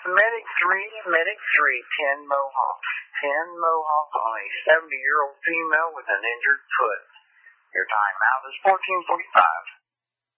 Medic 3, 10 Mohawk. 10 Mohawk on a 70-year-old female with an injured foot. Your timeout is 14:45.